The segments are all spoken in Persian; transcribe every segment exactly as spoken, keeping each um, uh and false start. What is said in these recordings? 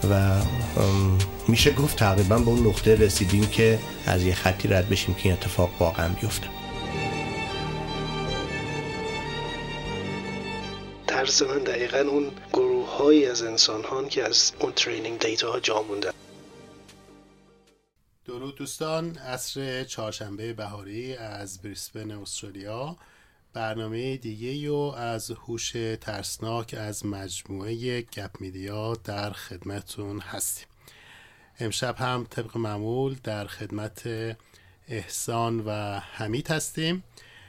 و میشه گفت تقریبا به اون نقطه رسیدیم که از یه خطی رد بشیم که این اتفاق واقعا بیفته. درس من دقیقاً اون گروه هایی از انسان ها که از اون ترینینگ دیتا ها جا موندن. درود دوستان، عصر چهارشنبه بهاری از بریسبن استرالیا، برنامه دیگه رو از هوش ترسناک از مجموعه گپ میدیا در خدمتون هستیم. امشب هم طبق معمول در خدمت احسان و حمید هستیم.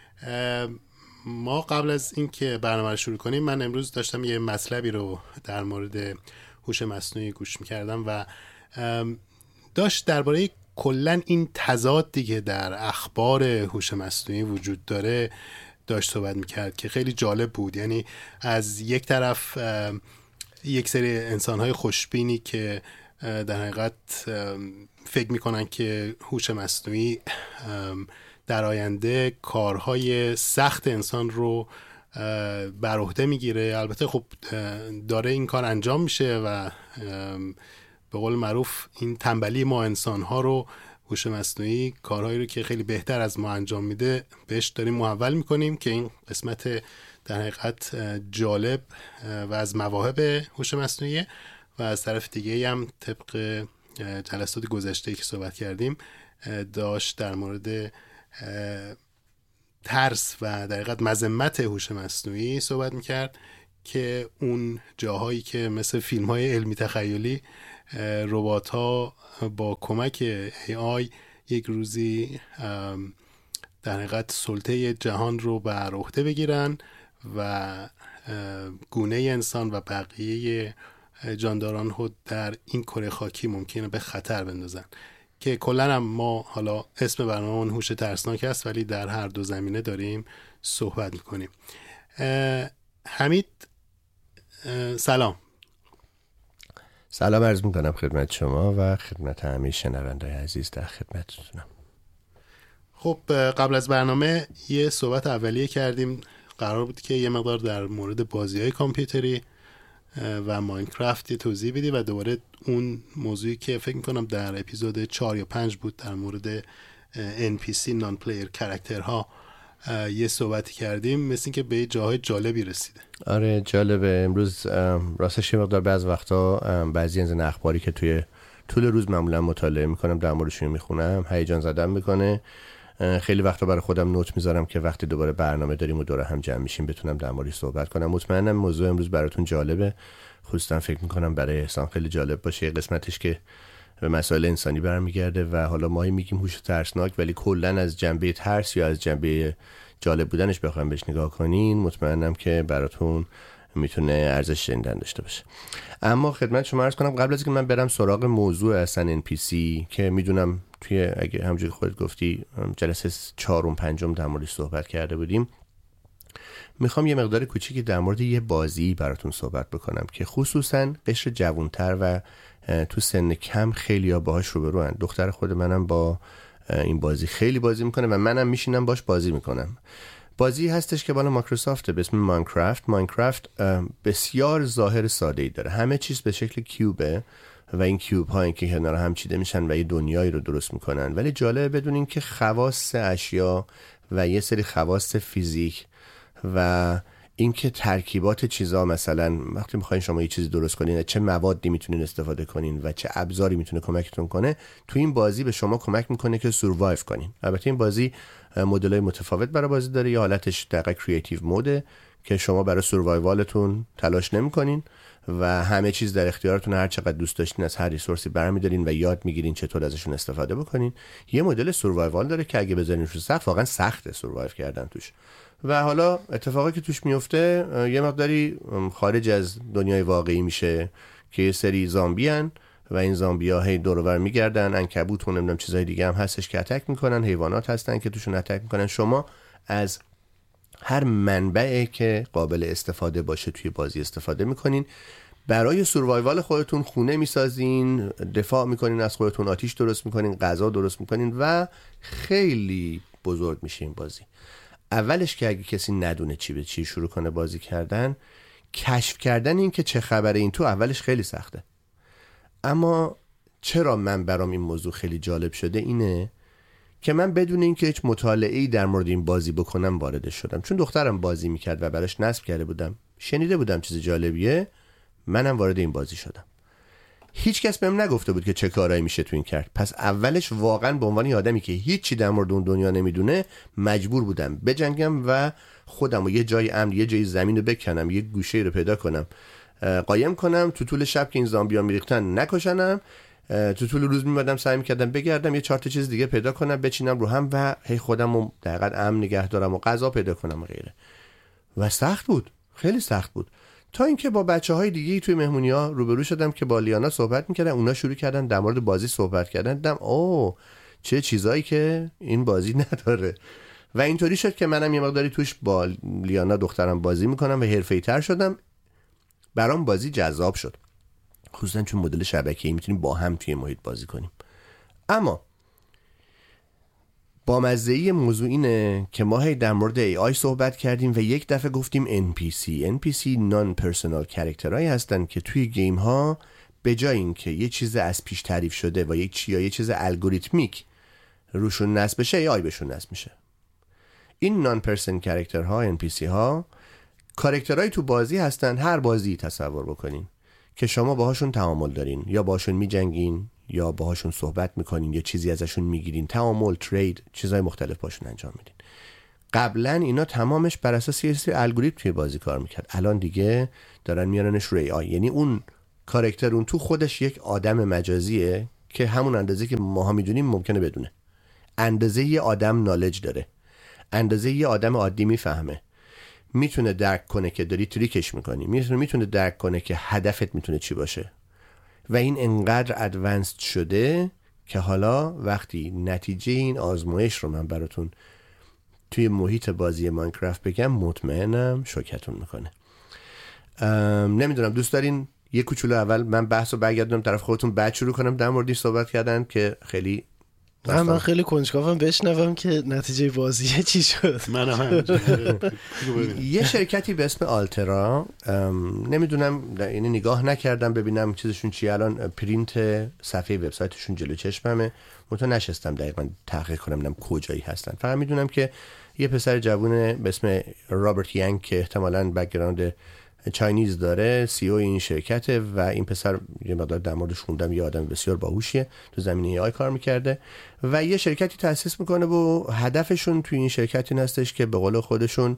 ما قبل از اینکه برنامه رو شروع کنیم، من امروز داشتم یه مطلبی رو در مورد هوش مصنوعی گوش میکردم و داشت درباره کلن این تضادی که در اخبار هوش مصنوعی وجود داره داشت صحبت میکرد که خیلی جالب بود. یعنی از یک طرف یک سری انسانهای خوشبینی که در حقیقت فکر میکنن که هوش مصنوعی در آینده کارهای سخت انسان رو بر عهده میگیره. البته خب داره این کار انجام میشه و به قول معروف این تنبلی ما انسانها رو هوش مصنوعی کارهایی رو که خیلی بهتر از ما انجام میده بهش داریم محول میکنیم، که این قسمت در حقیقت جالب و از مواهب هوش مصنوعی. و از طرف دیگه هم طبق جلسات گذشته که صحبت کردیم داشت در مورد ترس و در حقیقت مذمت هوش مصنوعی صحبت میکرد که اون جاهایی که مثل فیلم های علمی تخیلی ربات ها با کمک ای آی یک روزی در حقیقت سلطه جهان رو بر عهده بگیرن و گونه انسان و بقیه جانداران رو در این کره خاکی ممکنه به خطر بندازن، که کلن هم ما حالا اسم برنامه اون هوش ترسناک است ولی در هر دو زمینه داریم صحبت میکنیم. حمید سلام. سلام عرض میکنم خدمت شما و خدمت همه شنونده‌های عزیز در خدمتتونم. خب قبل از برنامه یه صحبت اولیه کردیم، قرار بود که یه مقدار در مورد بازی‌های کامپیوتری و ماینکرافت توضیح بدی و دوباره اون موضوعی که فکر میکنم در اپیزود چهار یا پنج بود در مورد ان پی سی نان پلیر کاراکترها یه صحبتی کردیم، مثل این که به جاهای جالبی رسیده. آره جالبه. امروز راستش یه مقدار بعض وقتا بعضی از این اخباری که توی طول روز معمولا مطالعه میکنم در موردشون میخونم هیجان زدم میکنه. خیلی وقتا برای خودم نوت میذارم که وقتی دوباره برنامه داریم و دوره هم جمع میشیم بتونم در موردش صحبت کنم. مطمئنم موضوع امروز براتون جالبه، خصوصا فکر میکنم برای احسان خیلی جالب باشه. یه قسمتش که به مسائل انسانی برمیگرده و حالا ما میگیم هوش ترسناک ولی کلا از جنبه ترس یا از جنبه جالب بودنش بخوایم بهش نگاه کنین مطمئنم که براتون میتونه ارزش شنیدن داشته باشه. اما خدمت شما عرض کنم قبل از اینکه من برم سراغ موضوع اصلا ان پی سی که میدونم توی اگه همونجوری خودت گفتی جلسه چهارم پنجم در موردش صحبت کرده بودیم، میخوام یه مقدار کوچیکی در مورد یه بازی براتون صحبت بکنم که خصوصا قشر جوانتر و تو سن کم خیلی‌ها باهاش روبروان. دختر خود منم با این بازی خیلی بازی میکنه و منم میشینم باش بازی میکنم. بازی هستش که بالا مایکروسافت به اسم ماینکرافت. ماینکرافت بسیار ظاهر ساده‌ای داره، همه چیز به شکل کیوبه و این کیوب ها این که کنار هم چیده میشن و یه دنیایی رو درست میکنن، ولی جالبه بدونین که خواص اشیا و یه سری خواص فیزیک و اینکه ترکیبات چیزا، مثلا وقتی میخواین شما یه چیزی درست کنین چه موادی میتونین استفاده کنین و چه ابزاری میتونه کمکتون کنه، تو این بازی به شما کمک میکنه که سروایو کنین. البته این بازی مدل‌های متفاوت برای بازی داره. یه حالتش دقیقاً کریتیو موده که شما برای سروایوالتون تلاش نمی‌کنین و همه چیز در اختیارتون، هر چقدر دوست داشتین از هر ریسورسی برمی‌دارین و یاد می‌گیرین چطور ازشون استفاده بکنین. یه مدل سروایوال داره که اگه بذارینش رو سخت واقعا سخته سروایو کردن توش. و حالا اتفاقی که توش میفته یه مقداری خارج از دنیای واقعی میشه که یه سری زامبیان و این زامبی‌ها هی دور و بر میگردن، عنکبوت و نمیدونم چیزای دیگه هم هستش که اتک میکنن، حیوانات هستن که توشون اتک میکنن. شما از هر منبعی که قابل استفاده باشه توی بازی استفاده میکنین، برای سروایوال خودتون خونه میسازین، دفاع میکنین از خودتون، آتیش درست میکنین، غذا درست میکنین و خیلی بزرگ میشه این بازی. اولش که اگه کسی ندونه چی به چی شروع کنه بازی کردن، کشف کردن این که چه خبره این تو اولش خیلی سخته. اما چرا من برام این موضوع خیلی جالب شده اینه که من بدون اینکه هیچ مطالعه‌ای در مورد این بازی بکنم وارد شدم، چون دخترم بازی میکرد و براش نصب کرده بودم، شنیده بودم چیز جالبیه، منم وارد این بازی شدم. هیچ کس بهم نگفته بود که چه کارایی میشه تو این کرد. پس اولش واقعا به عنوان یه آدمی که هیچی در مورد اون دنیا نمیدونه مجبور بودم بجنگم و خودم رو یه جای امن، یه جای زمین رو بکنم، یه گوشه رو پیدا کنم، قایم کنم، تو طول شب که این زامبیا میریختن نکشنم، تو طول روز میمدم سعی میکردم بگردم یه چهار تا چیز دیگه پیدا کنم بچینم رو هم و هی خودم رو دقیقاً امن نگه دارم و غذا پیدا کنم و غیره. و سخت بود، خیلی سخت بود، تا اینکه با بچهای دیگه توی مهمونی‌ها روبرو شدم که با لیانا صحبت میکردن، اونا شروع کردن در مورد بازی صحبت کردن، دیدم اوه چه چیزایی که این بازی نداره. و اینطوری شد که منم یه مقداری توش با لیانا دخترم بازی میکنم و حرفه‌ای‌تر شدم. برام بازی جذاب شد، خصوصا چون مدل شبکه‌ای میتونیم با هم توی محیط بازی کنیم. اما با مزه‌ای موضوع اینه که ما هی در مورد ای آی صحبت کردیم و یک دفعه گفتیم ان پی سی. ان پی سی نان پرسونال کاراکترهایی هستن که توی گیم ها به جای اینکه یه چیز از پیش تعریف شده و یک چیز یا یه چیز الگوریتمیک روشون نصب بشه، ای آی بهشون نصب میشه. این نان پرسن کاراکترها، ان پی سی ها، کاراکترهایی تو بازی هستن. هر بازی تصور بکنین که شما باهاشون تعامل دارین، یا باهاشون میجنگین، یا باهاشون صحبت میکنین، یا چیزی ازشون میگیرین، تعامل، ترید، چیزای مختلف باشون انجام میدین. قبلا اینا تمامش بر اساس یه سری الگوریتم توی بازی کار میکرد، الان دیگه دارن میارنش روی ای آی. یعنی اون کاراکتر اون تو خودش یک آدم مجازیه که همون اندازه که ماها میدونیم ممکنه بدونه، اندازه یه آدم نالج داره، اندازه یه آدم عادی میفهمه، میتونه درک کنه که داری تریکش میکنی، میتونه میتونه درک کنه که هدفت میتونه چی باشه. و این انقدر ادوانسد شده که حالا وقتی نتیجه این آزمایش رو من براتون توی محیط بازی ماینکرافت بگم، مطمئنم شوکتون میکنه. نمیدونم دوست دارین یه کوچولو اول من بحث رو برگردونم طرف خودتون، بعد شروع کنم در موردش صحبت کردن که خیلی من من خیلی کنجکاوم بشنوم که نتیجه بازی چی شد. من هم یه شرکتی به اسم آلترا، نمیدونم یعنی نگاه نکردم ببینم چیزشون چیه، الان پرینت صفحه وبسایتشون جلو چشممه، منتها نشستم دقیقاً تحقیق کنم ببینم کجایی هستن. فقط میدونم که یه پسر جوونه به اسم رابرت یانگ که احتمالاً بک‌گراند چاینیز داره، سی او این شرکته و این پسر یه مقدار در موردش خوندم، یه آدم بسیار باهوشیه، تو زمینه ای آی کار میکرده و یه شرکتی تأسیس میکنه و هدفشون توی این شرکت این هستش که به قول خودشون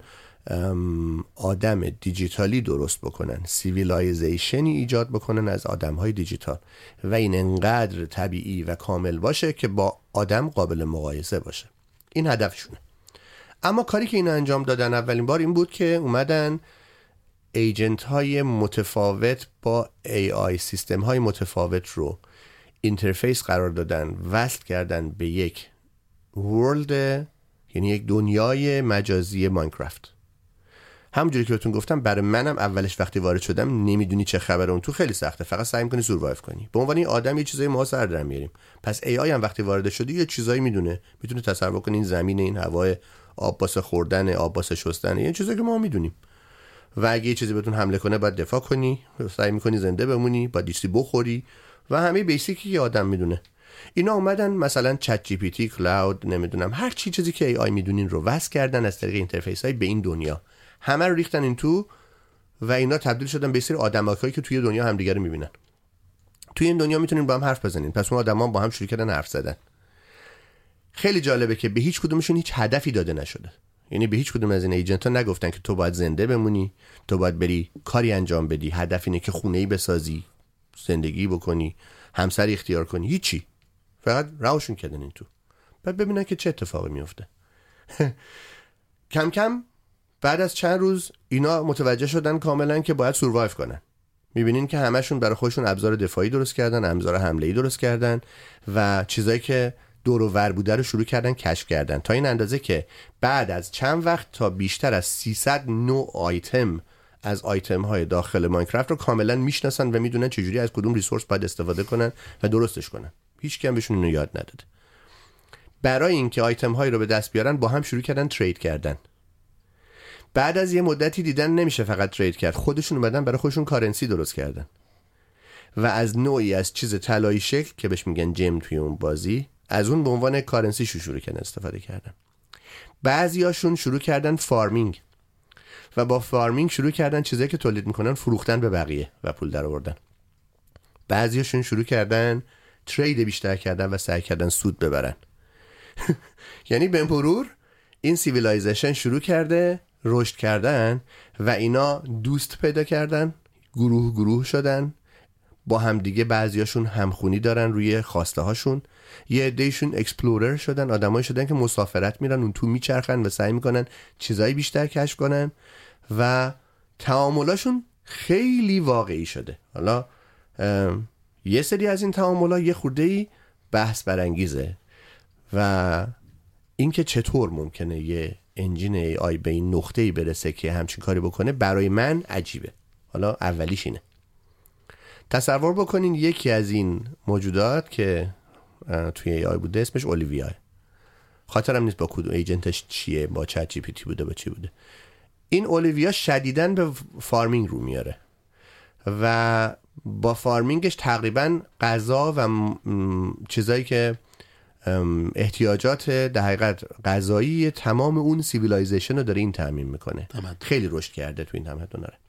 آدم دیجیتالی درست بکنن، سیویلایزیشنی ایجاد بکنن از آدمهای دیجیتال و این انقدر طبیعی و کامل باشه که با آدم قابل مقایسه باشه. این هدفشونه. اما کاری که اینا انجام دادن اولین بار این بود که اومدن ایجنت های متفاوت با ای آی سیستم های متفاوت رو اینترفیس قرار دادن، وصل کردن به یک ورلد، یعنی یک دنیای مجازی ماینکرافت. همونجوری که بهتون گفتم برای منم اولش وقتی وارد شدم نمیدونی چه خبره اون تو، خیلی سخته، فقط سعی می‌کنی سوروایو کنی. به عنوان این آدم یه چیزایی ما سر در میاریم. پس ای آی هم وقتی وارد شدی یه چیزایی میدونه، میتونه تصور کنه این زمین، این هوای، آب واسه خوردن، آب واسه شستن، این چیزایی که ما میدونیم. و اگه یه چیزی بهتون حمله کنه باید دفاع کنی، سعی میکنی زنده بمونی، باید دیستی بخوری و همه بیسیکی که آدم میدونه. اینا اومدن مثلا چت جی پی تی، کلاود، نمیدونم هر چی چیزی که ای آی میدونین رو وصل کردن از طریق اینترفیس های به این دنیا، همه رو ریختن این تو و اینا تبدیل شدن به سری آدمایی که توی دنیا همدیگه رو میبینن. توی این دنیا میتونین با هم حرف بزنین، پس اون آدما با هم شروع کردن حرف زدن. خیلی جالبه که به هیچ کدومشون هیچ هدفی داده نشده. یعنی به هیچ کدوم از این ایجنت ها نگفتن که تو باید زنده بمونی، تو باید بری کاری انجام بدی، هدف اینه که خونه‌ای بسازی، زندگی بکنی، همسر اختیار کنی، هیچی. فقط راهشون کردن این تو. بعد ببینن که چه اتفاقی میفته. کم کم بعد از چند روز اینا متوجه شدن کاملا که باید سوروایو کنن. میبینین که همشون برای خودشون ابزار دفاعی درست کردن، ابزار حمله‌ای درست کردن و چیزایی که دور و ور بوده رو شروع کردن کشف کردن، تا این اندازه که بعد از چند وقت تا بیشتر از سیصد نوع آیتم از آیتم های داخل ماینکرافت رو کاملا میشناسن و میدونن چجوری از کدوم ریسورس باید استفاده کنن و درستش کنن. هیچ کم بهشون اینو یاد نداده. برای اینکه آیتم هایی رو به دست بیارن با هم شروع کردن ترید کردن. بعد از یه مدتی دیدن نمیشه فقط ترید کرد، خودشون اومدن برای خودشون کارنسی درست کردن و از نوعی از چیز طلایی شکل که بهش میگن جم توی اون بازی، از اون به عنوان کارنسی شروع کردن استفاده کردن. بعضیاشون شروع کردن فارمینگ و با فارمینگ شروع کردن چیزایی که تولید میکنن فروختن به بقیه و پول در آوردن. بعضیاشون شروع کردن ترید بیشتر کردن و سعی کردن سود ببرن. یعنی به مرور این سیویلایزیشن شروع کرده رشد کردن و اینا دوست پیدا کردن، گروه گروه شدن با هم دیگه. بعضیاشون همخونی دارن روی خواسته هاشون. یه عدهشون اکسپلورر شدن، آدمایی شدن که مسافرت میرن اون تو میچرخن و سعی میکنن چیزایی بیشتر کشف کنن و تعاملاشون خیلی واقعی شده. حالا یه سری از این تعامل‌ها یه خورده‌ای بحث برانگیزه و اینکه چطور ممکنه یه انجین ای آی به این نقطه‌ای برسه که همچین کاری بکنه برای من عجیبه. حالا اولیش اینه. تصور بکنین یکی از این موجودات که توی ای آی بوده اسمش اولیویاه. خاطرم نیست با کدوم ایجنتش چیه، با چت جی پی تی بوده با چی بوده. این اولیویا شدیداً به فارمینگ رو میاره و با فارمینگش تقریباً غذا و چیزایی که احتیاجات در حقیقت غذایی تمام اون سیویلایزیشن رو داره این تامین میکنه. خیلی رشد کرده تو این تمدن داره.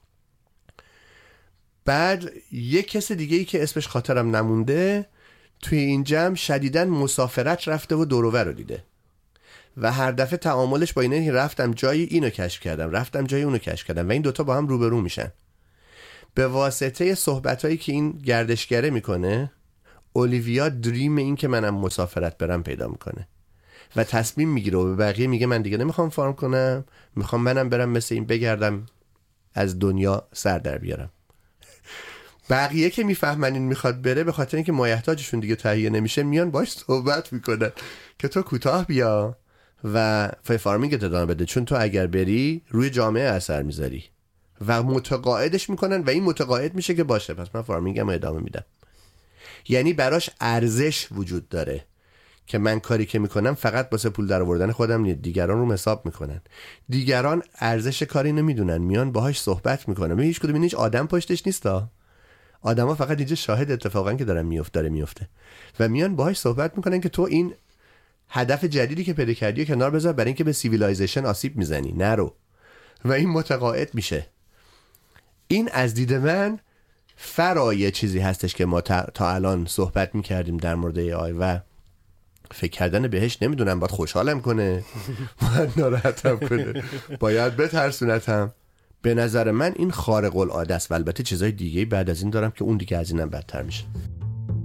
بعد یک کس دیگه ای که اسمش خاطرم نمونده توی این جمع شدیداً مسافرت رفته و دور و بر رو دیده و هر دفعه تعاملش با اینه رفتم جایی اینو کشف کردم، رفتم جایی اونو کشف کردم و این دوتا با هم روبرو میشن. به واسطه صحبتایی که این گردشگره میکنه اولیویا دریم این که منم مسافرت برم پیدا میکنه و تصمیم میگیره و به بقیه میگه من دیگه نمیخوام فارم کنم، میخوام منم برم مثل این بگردم از دنیا سر در بیارم. بقیه که میفهمن این میخواد بره به خاطر اینکه مایحتاجشون دیگه تهیه نمیشه میان باش صحبت میکنن که تو کوتاه بیا و فای فارمینگ ادامه بده، چون تو اگر بری روی جامعه اثر میذاری و متقاعدش میکنن و این متقاعد میشه که باشه پس من فارمینگم ادامه میدم. یعنی براش ارزش وجود داره که من کاری که میکنم فقط واسه پول در آوردن خودم نیست، دیگران رو حساب میکنن. دیگران ارزش کاری نمیدونن، میان باهاش صحبت میکنن. هیچ کدوم هیچ آدم پشتش نیستا، آدما فقط اینجا شاهد اتفاقا که دارن میفته داره میفته و میان باهاش صحبت میکنن که تو این هدف جدیدی که پیدا کردی کنار بذار برای اینکه به سیویلایزیشن آسیب میزنی، نرو. و این متقاعد میشه. این از دید من فرای چیزی هستش که ما تا, تا الان صحبت میکردیم در مورد ای آی و فکر کردن بهش نمیدونم باید خوشحالم کنه باید ناراحتم کنه باید بترسونتم. به نظر من این خارق العاده است و البته چیزای دیگه بعد از این دارم که اون دیگه از اینم بدتر میشه.